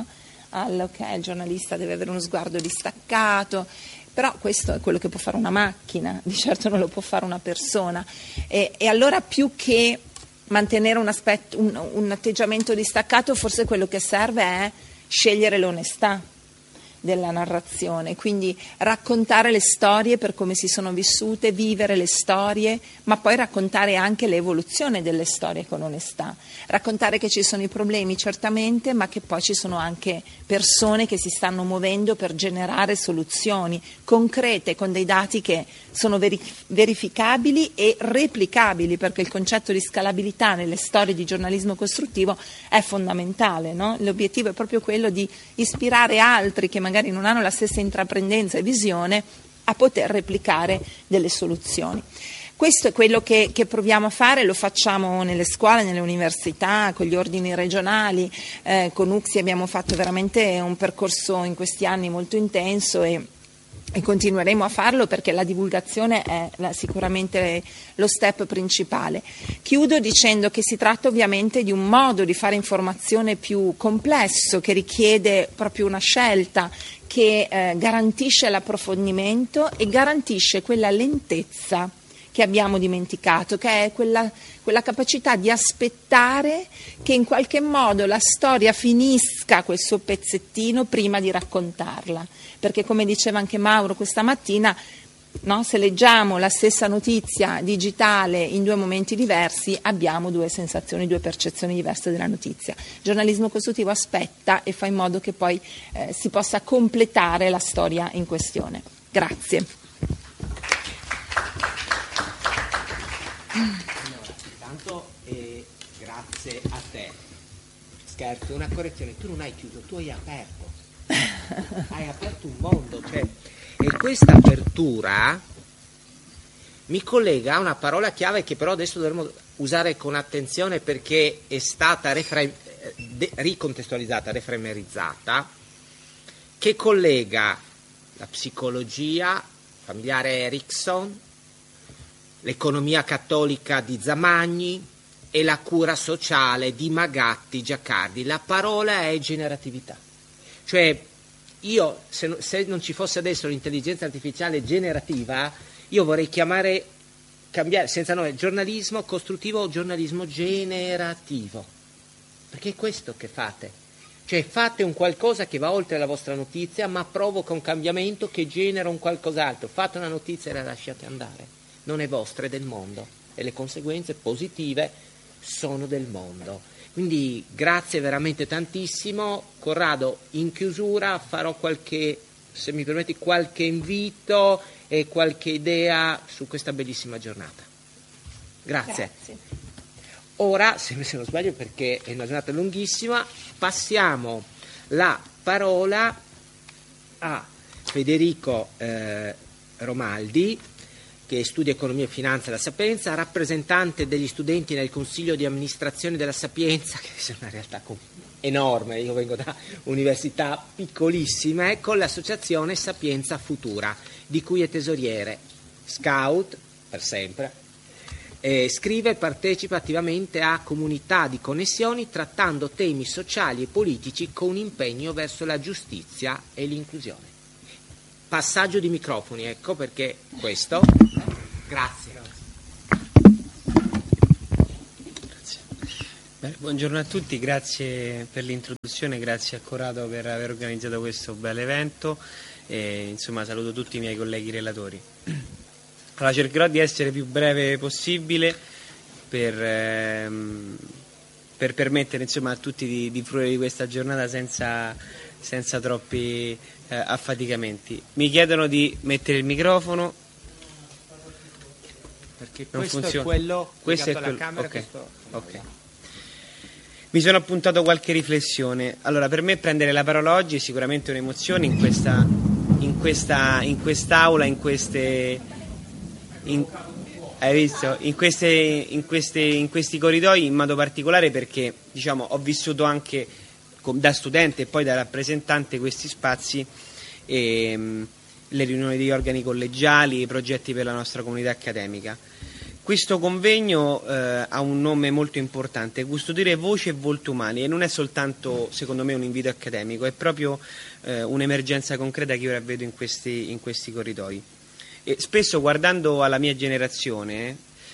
Il giornalista deve avere uno sguardo distaccato, però questo è quello che può fare una macchina, di certo non lo può fare una persona. E allora, più che mantenere un atteggiamento distaccato, forse quello che serve è scegliere l'onestà della narrazione, quindi raccontare le storie per come si sono vissute, vivere le storie, ma poi raccontare anche l'evoluzione delle storie con onestà, raccontare che ci sono i problemi certamente, ma che poi ci sono anche persone che si stanno muovendo per generare soluzioni concrete con dei dati che sono verificabili e replicabili, perché il concetto di scalabilità nelle storie di giornalismo costruttivo è fondamentale, no? L'obiettivo è proprio quello di ispirare altri che magari non hanno la stessa intraprendenza e visione a poter replicare delle soluzioni. Questo è quello che proviamo a fare, lo facciamo nelle scuole, nelle università, con gli ordini regionali, con UXI abbiamo fatto veramente un percorso in questi anni molto intenso e continueremo a farlo, perché la divulgazione è sicuramente lo step principale. Chiudo dicendo che si tratta ovviamente di un modo di fare informazione più complesso, che richiede proprio una scelta, che garantisce l'approfondimento e garantisce quella lentezza che abbiamo dimenticato, che è quella capacità di aspettare che in qualche modo la storia finisca quel suo pezzettino prima di raccontarla, perché come diceva anche Mauro questa mattina, no, se leggiamo la stessa notizia digitale in 2 momenti diversi abbiamo 2 sensazioni, 2 percezioni diverse della notizia. Il giornalismo costruttivo aspetta e fa in modo che poi si possa completare la storia in questione. Grazie. Intanto grazie a te. Scherzo, una correzione, tu non hai chiuso, tu hai aperto. Hai aperto un mondo, cioè, e questa apertura mi collega a una parola chiave che però adesso dovremo usare con attenzione, perché è stata ricontestualizzata, reframerizzata, che collega la psicologia familiare Erickson, l'economia cattolica di Zamagni e la cura sociale di Magatti, Giacardi. La parola è generatività. Cioè, io, se non ci fosse adesso l'intelligenza artificiale generativa, io vorrei cambiare senza nome giornalismo costruttivo o giornalismo generativo. Perché è questo che fate. Cioè, fate un qualcosa che va oltre la vostra notizia, ma provoca un cambiamento che genera un qualcos'altro. Fate una notizia e la lasciate andare. Non è vostra, è del mondo, e le conseguenze positive sono del mondo. Quindi grazie veramente tantissimo. Corrado, in chiusura farò se mi permetti, qualche invito e qualche idea su questa bellissima giornata. Grazie. Ora, se non sbaglio, perché è una giornata lunghissima, passiamo la parola a Federico Romaldi, che studia economia e finanza alla Sapienza, rappresentante degli studenti nel consiglio di amministrazione della Sapienza, che è una realtà enorme, io vengo da università piccolissime, con l'associazione Sapienza Futura, di cui è tesoriere, scout per sempre, scrive e partecipa attivamente a comunità di connessioni trattando temi sociali e politici con impegno verso la giustizia e l'inclusione. Passaggio di microfoni, ecco perché questo. Grazie. Beh, buongiorno a tutti, grazie per l'introduzione, grazie a Corrado per aver organizzato questo bel evento e insomma saluto tutti i miei colleghi relatori. Allora, cercherò di essere più breve possibile per permettere insomma a tutti di fruire di questa giornata senza troppi affaticamenti. Mi chiedono di mettere il microfono Perché non questo funziona. è quello Questo è legato alla quello. Camera, Ok. questo... Ok. Mi sono appuntato qualche riflessione. Allora, per me prendere la parola oggi è sicuramente un'emozione in quest'aula, in questi corridoi, in modo particolare perché diciamo ho vissuto anche da studente e poi da rappresentante questi spazi e le riunioni degli organi collegiali, i progetti per la nostra comunità accademica. Questo convegno ha un nome molto importante, custodire voci e volti umani, e non è soltanto secondo me un invito accademico, è proprio un'emergenza concreta che io ora vedo in questi corridoi. E spesso guardando alla mia generazione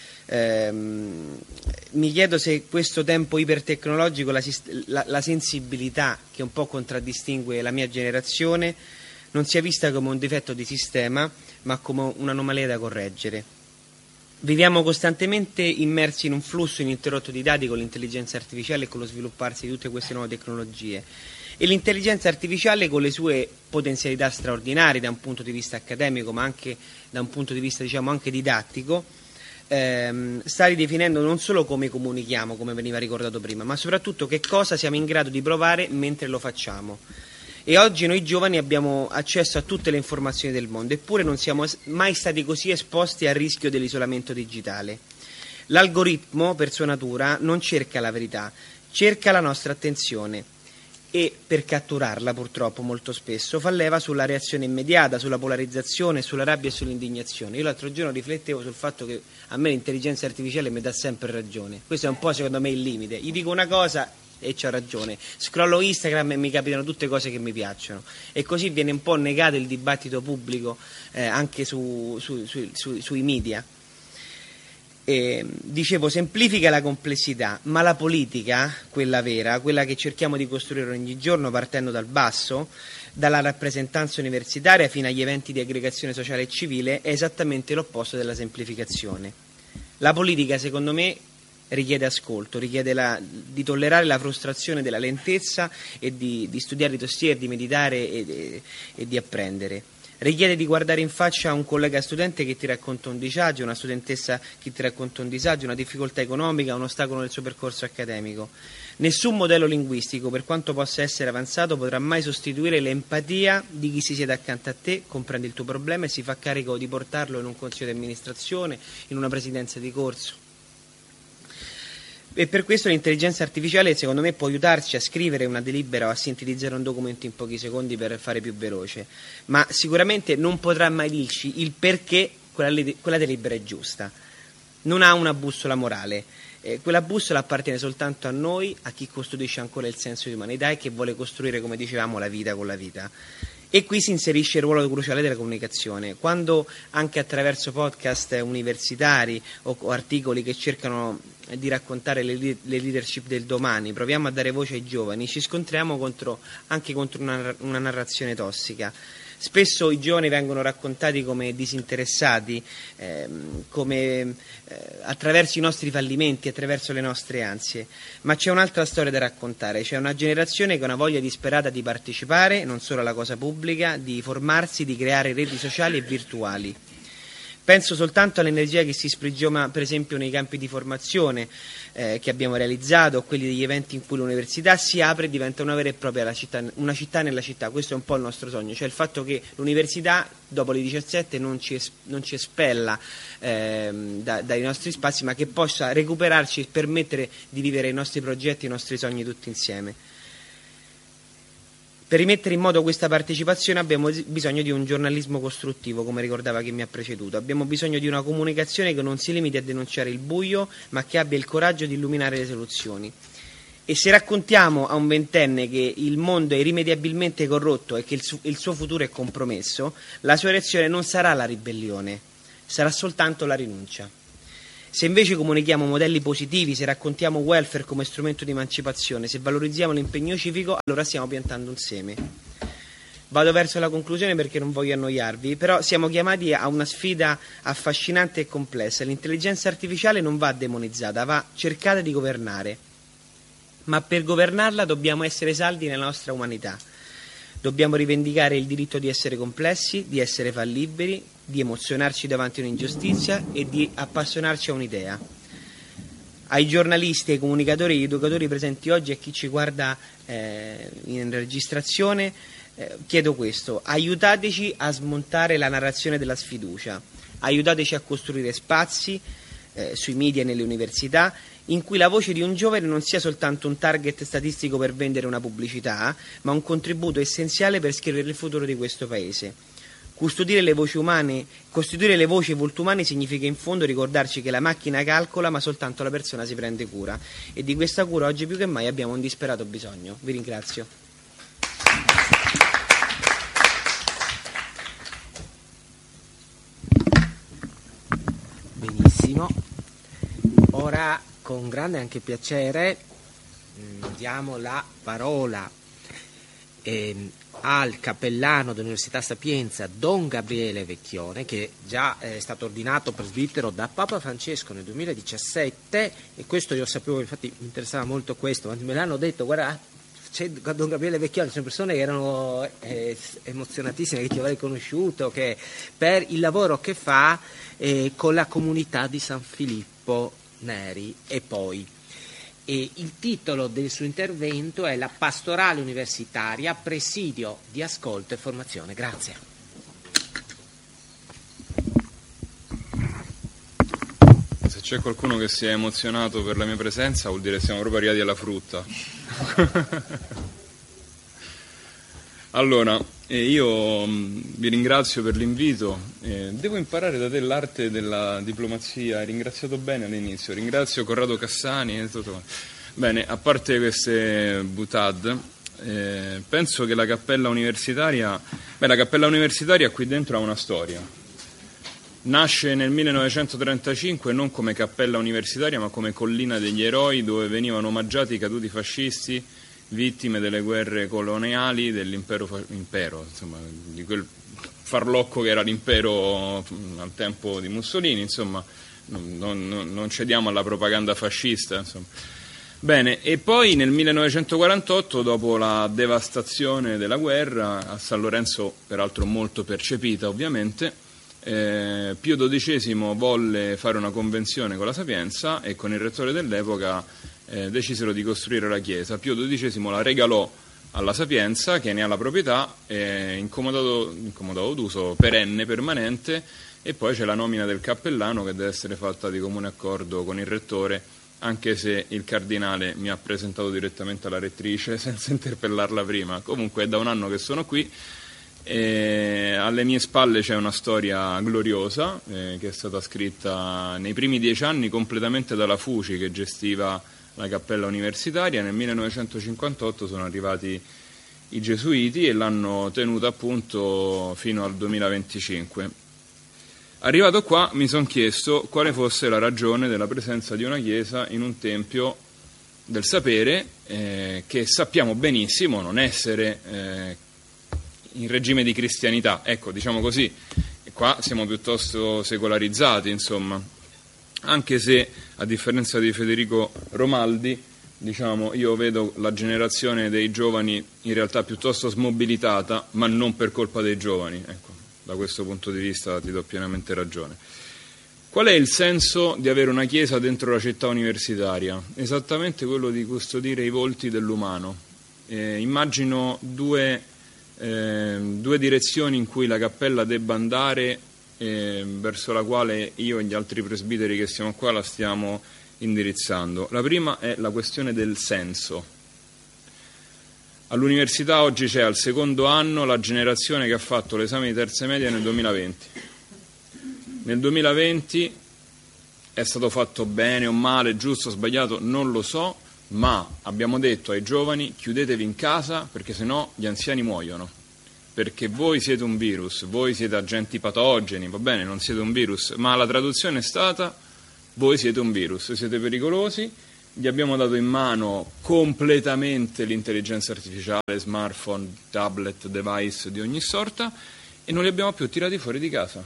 mi chiedo se questo tempo ipertecnologico, la sensibilità che un po' contraddistingue la mia generazione non sia vista come un difetto di sistema ma come un'anomalia da correggere. Viviamo costantemente immersi in un flusso ininterrotto di dati con l'intelligenza artificiale e con lo svilupparsi di tutte queste nuove tecnologie. E l'intelligenza artificiale, con le sue potenzialità straordinarie da un punto di vista accademico ma anche da un punto di vista diciamo anche didattico, sta ridefinendo non solo come comunichiamo, come veniva ricordato prima, ma soprattutto che cosa siamo in grado di provare mentre lo facciamo. E oggi noi giovani abbiamo accesso a tutte le informazioni del mondo, eppure non siamo mai stati così esposti al rischio dell'isolamento digitale. L'algoritmo, per sua natura, non cerca la verità, cerca la nostra attenzione e, per catturarla purtroppo molto spesso, fa leva sulla reazione immediata, sulla polarizzazione, sulla rabbia e sull'indignazione. Io l'altro giorno riflettevo sul fatto che a me l'intelligenza artificiale mi dà sempre ragione. Questo è un po' secondo me il limite. Gli dico una cosa e c'ho ragione, scrollo Instagram e mi capitano tutte cose che mi piacciono, e così viene un po' negato il dibattito pubblico anche sui media. Dicevo, semplifica la complessità, ma la politica, quella vera, quella che cerchiamo di costruire ogni giorno partendo dal basso, dalla rappresentanza universitaria fino agli eventi di aggregazione sociale e civile, è esattamente l'opposto della semplificazione. La politica, secondo me, richiede ascolto, richiede di tollerare la frustrazione della lentezza e di studiare i dossier, di meditare e di apprendere. Richiede di guardare in faccia un collega studente che ti racconta un disagio, una studentessa che ti racconta un disagio, una difficoltà economica, un ostacolo nel suo percorso accademico. Nessun modello linguistico, per quanto possa essere avanzato, potrà mai sostituire l'empatia di chi si siede accanto a te, comprende il tuo problema e si fa carico di portarlo in un consiglio di amministrazione, in una presidenza di corso. E per questo l'intelligenza artificiale secondo me può aiutarci a scrivere una delibera o a sintetizzare un documento in pochi secondi per fare più veloce, ma sicuramente non potrà mai dirci il perché quella delibera è giusta. Non ha una bussola morale, quella bussola appartiene soltanto a noi, a chi custodisce ancora il senso di umanità e che vuole costruire, come dicevamo, la vita con la vita. E qui si inserisce il ruolo cruciale della comunicazione. Quando anche attraverso podcast universitari o articoli che cercano di raccontare le leadership del domani proviamo a dare voce ai giovani, ci scontriamo anche contro una narrazione tossica. Spesso i giovani vengono raccontati come disinteressati, attraverso i nostri fallimenti, attraverso le nostre ansie, ma c'è un'altra storia da raccontare. C'è una generazione che ha una voglia disperata di partecipare non solo alla cosa pubblica, di formarsi, di creare reti sociali e virtuali. Penso soltanto all'energia che si sprigiona per esempio nei campi di formazione che abbiamo realizzato, quelli degli eventi in cui l'università si apre e diventa una vera e propria una città nella città. Questo è un po' il nostro sogno, cioè il fatto che l'università dopo le 17 non ci espella dai nostri spazi, ma che possa recuperarci e permettere di vivere i nostri progetti e i nostri sogni tutti insieme. Per rimettere in moto questa partecipazione abbiamo bisogno di un giornalismo costruttivo, come ricordava chi mi ha preceduto. Abbiamo bisogno di una comunicazione che non si limiti a denunciare il buio, ma che abbia il coraggio di illuminare le soluzioni. E se raccontiamo a un ventenne che il mondo è irrimediabilmente corrotto e che il suo futuro è compromesso, la sua reazione non sarà la ribellione, sarà soltanto la rinuncia. Se invece comunichiamo modelli positivi, se raccontiamo welfare come strumento di emancipazione, se valorizziamo l'impegno civico, allora stiamo piantando un seme. Vado verso la conclusione perché non voglio annoiarvi, però siamo chiamati a una sfida affascinante e complessa. L'intelligenza artificiale non va demonizzata, va cercata di governare, ma per governarla dobbiamo essere saldi nella nostra umanità. Dobbiamo rivendicare il diritto di essere complessi, di essere fallibili, di emozionarci davanti a un'ingiustizia e di appassionarci a un'idea. Ai giornalisti, ai comunicatori e agli educatori presenti oggi e a chi ci guarda in registrazione chiedo questo: aiutateci a smontare la narrazione della sfiducia, aiutateci a costruire spazi sui media e nelle università in cui la voce di un giovane non sia soltanto un target statistico per vendere una pubblicità, ma un contributo essenziale per scrivere il futuro di questo Paese. Costituire le voci e i volti umani significa in fondo ricordarci che la macchina calcola, ma soltanto la persona si prende cura. E di questa cura oggi più che mai abbiamo un disperato bisogno. Vi ringrazio. Benissimo. Ora, con grande anche piacere, diamo la parola al cappellano dell'Università Sapienza, Don Gabriele Vecchione, che già è stato ordinato presbitero da Papa Francesco nel 2017, e questo io sapevo, infatti mi interessava molto questo, ma me l'hanno detto, guarda, c'è Don Gabriele Vecchione, c'è persone che erano emozionatissime, che ti avrei conosciuto, che per il lavoro che fa con la comunità di San Filippo Neri. E poi il titolo del suo intervento è La pastorale universitaria, presidio di ascolto e formazione. Grazie. Se c'è qualcuno che si è emozionato per la mia presenza, vuol dire che siamo proprio arrivati alla frutta. Allora, io vi ringrazio per l'invito. Devo imparare da te l'arte della diplomazia. Hai ringraziato bene all'inizio. Ringrazio Corrado Cassani e tutto. Bene, a parte queste butade, penso che la cappella universitaria qui dentro ha una storia. Nasce nel 1935 non come cappella universitaria, ma come collina degli eroi, dove venivano omaggiati i caduti fascisti, vittime delle guerre coloniali dell'impero, insomma, di quel farlocco che era l'impero al tempo di Mussolini, insomma, non cediamo alla propaganda fascista, insomma. Bene, e poi nel 1948, dopo la devastazione della guerra, a San Lorenzo, peraltro molto percepita ovviamente, Pio XII volle fare una convenzione con la Sapienza e con il rettore dell'epoca decisero di costruire la chiesa. Pio XII la regalò alla Sapienza, che ne ha la proprietà, incomodato d'uso perenne, permanente, e poi c'è la nomina del cappellano che deve essere fatta di comune accordo con il rettore, anche se il cardinale mi ha presentato direttamente alla rettrice senza interpellarla prima. Comunque è da un anno che sono qui. Alle mie spalle c'è una storia gloriosa che è stata scritta nei primi 10 anni completamente dalla Fuci, che gestiva la cappella universitaria. Nel 1958 sono arrivati i gesuiti e l'hanno tenuta appunto fino al 2025. Arrivato qua mi sono chiesto quale fosse la ragione della presenza di una chiesa in un tempio del sapere che sappiamo benissimo non essere in regime di cristianità, ecco, diciamo così. E qua siamo piuttosto secolarizzati, insomma, anche se a differenza di Federico Romaldi, diciamo, io vedo la generazione dei giovani in realtà piuttosto smobilitata, ma non per colpa dei giovani, ecco. da questo punto di vista ti do pienamente ragione. Qual è il senso di avere una chiesa dentro la città universitaria? Esattamente quello di custodire i volti dell'umano. Immagino due direzioni in cui la cappella debba andare, verso la quale io e gli altri presbiteri che siamo qua la stiamo indirizzando. La prima è la questione del senso. All'università oggi c'è al secondo anno la generazione che ha fatto l'esame di terza media nel 2020. Nel 2020 è stato fatto bene o male, giusto o sbagliato, non lo so, ma abbiamo detto ai giovani: chiudetevi in casa perché sennò gli anziani muoiono, perché voi siete un virus, voi siete agenti patogeni, va bene, non siete un virus, ma la traduzione è stata: voi siete un virus, siete pericolosi. Gli abbiamo dato in mano completamente l'intelligenza artificiale, smartphone, tablet, device di ogni sorta, e non li abbiamo più tirati fuori di casa.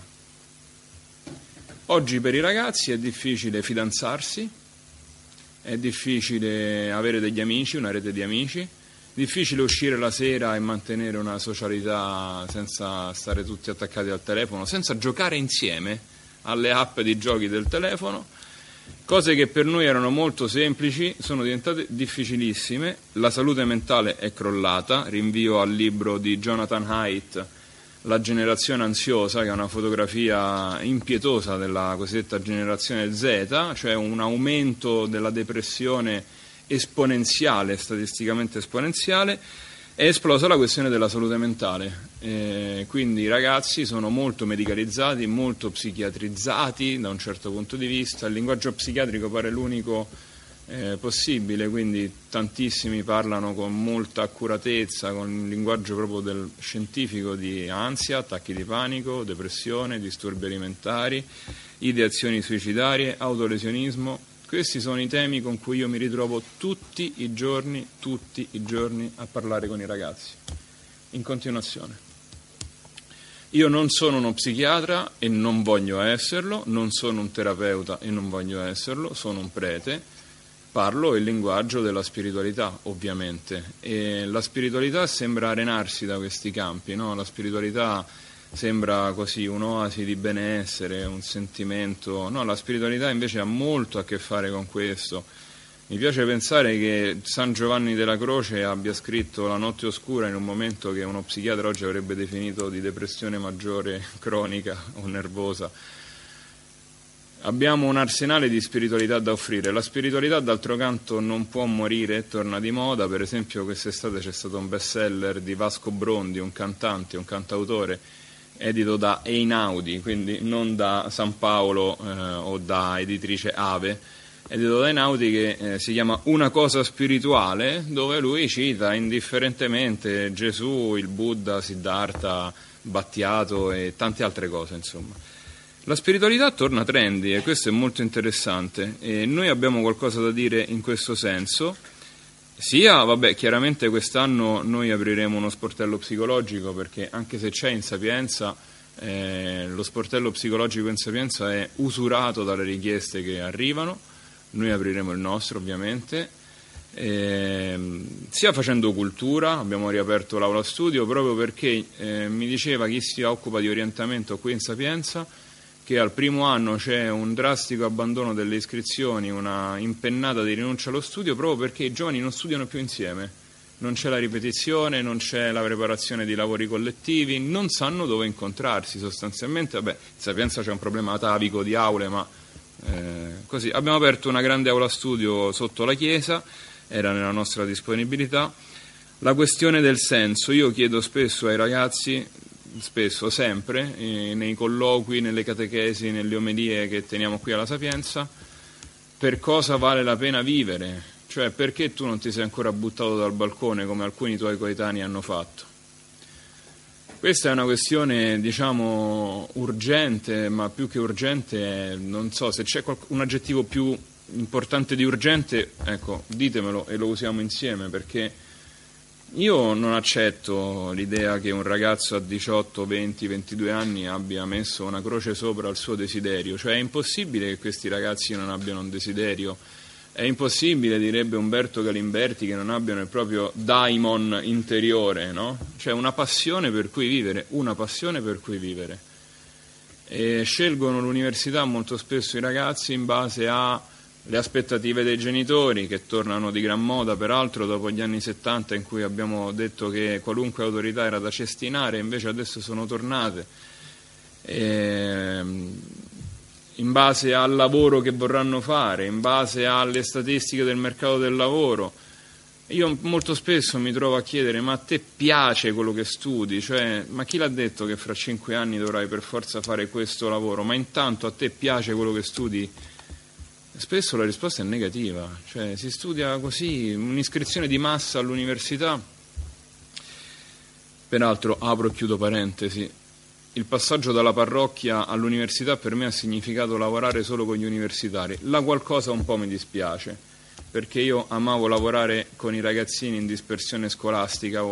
Oggi per i ragazzi è difficile fidanzarsi, è difficile avere degli amici, una rete di amici, è difficile uscire la sera e mantenere una socialità senza stare tutti attaccati al telefono, senza giocare insieme alle app di giochi del telefono. Cose che per noi erano molto semplici sono diventate difficilissime. La salute mentale è crollata. Rinvio al libro di Jonathan Haidt, La generazione ansiosa, che è una fotografia impietosa della cosiddetta generazione Z, cioè un aumento della depressione esponenziale, statisticamente esponenziale. È esplosa la questione della salute mentale, quindi i ragazzi sono molto medicalizzati, molto psichiatrizzati da un certo punto di vista. Il linguaggio psichiatrico pare l'unico possibile, quindi tantissimi parlano con molta accuratezza, con il linguaggio proprio del scientifico, di ansia, attacchi di panico, depressione, disturbi alimentari, ideazioni suicidarie, autolesionismo. Questi sono i temi con cui io mi ritrovo tutti i giorni a parlare con i ragazzi, in continuazione. Io non sono uno psichiatra e non voglio esserlo, non sono un terapeuta e non voglio esserlo, sono un prete, parlo il linguaggio della spiritualità, ovviamente, e la spiritualità sembra arenarsi da questi campi, no? La spiritualità sembra così un'oasi di benessere, un sentimento. No, la spiritualità invece ha molto a che fare con questo. Mi piace pensare che San Giovanni della Croce abbia scritto La notte oscura in un momento che uno psichiatra oggi avrebbe definito di depressione maggiore cronica o nervosa. Abbiamo un arsenale di spiritualità da offrire. La spiritualità, d'altro canto, non può morire, torna di moda. Per esempio quest'estate c'è stato un bestseller di Vasco Brondi, un cantante, un cantautore, edito da Einaudi, quindi non da San Paolo o da editrice Ave, edito da Einaudi, che si chiama Una cosa spirituale, dove lui cita indifferentemente Gesù, il Buddha, Siddhartha, Battiato e tante altre cose, insomma. La spiritualità torna trendy e questo è molto interessante, e noi abbiamo qualcosa da dire in questo senso. Sia, chiaramente quest'anno noi apriremo uno sportello psicologico, perché anche se c'è in Sapienza, lo sportello psicologico in Sapienza è usurato dalle richieste che arrivano. Noi apriremo il nostro, ovviamente, sia facendo cultura. Abbiamo riaperto l'aula studio proprio perché mi diceva chi si occupa di orientamento qui in Sapienza che al primo anno c'è un drastico abbandono delle iscrizioni, una impennata di rinuncia allo studio, proprio perché i giovani non studiano più insieme. Non c'è la ripetizione, non c'è la preparazione di lavori collettivi, non sanno dove incontrarsi sostanzialmente. In Sapienza c'è un problema atavico di aule, ma così. Abbiamo aperto una grande aula studio sotto la chiesa, era nella nostra disponibilità. La questione del senso, io chiedo spesso ai ragazzi, sempre, nei colloqui, nelle catechesi, nelle omelie che teniamo qui alla Sapienza, per cosa vale la pena vivere? Cioè, perché tu non ti sei ancora buttato dal balcone come alcuni tuoi coetanei hanno fatto? Questa è una questione, diciamo, urgente, ma più che urgente, non so, se c'è un aggettivo più importante di urgente, ecco, ditemelo e lo usiamo insieme, perché io non accetto l'idea che un ragazzo a 18, 20, 22 anni abbia messo una croce sopra al suo desiderio. Cioè è impossibile che questi ragazzi non abbiano un desiderio. È impossibile, direbbe Umberto Galimberti, che non abbiano il proprio daimon interiore, no? Cioè una passione per cui vivere, E scelgono l'università molto spesso i ragazzi in base alle aspettative dei genitori, che tornano di gran moda peraltro dopo gli anni 70, in cui abbiamo detto che qualunque autorità era da cestinare, invece adesso sono tornate. In base al lavoro che vorranno fare, in base alle statistiche del mercato del lavoro. Io molto spesso mi trovo a chiedere: ma a te piace quello che studi? Cioè, ma chi l'ha detto che fra 5 anni dovrai per forza fare questo lavoro? Ma intanto a te piace quello che studi? Spesso la risposta è negativa, cioè si studia così, un'iscrizione di massa all'università. Peraltro, apro e chiudo parentesi, il passaggio dalla parrocchia all'università per me ha significato lavorare solo con gli universitari. La qualcosa un po' mi dispiace, perché io amavo lavorare con i ragazzini in dispersione scolastica,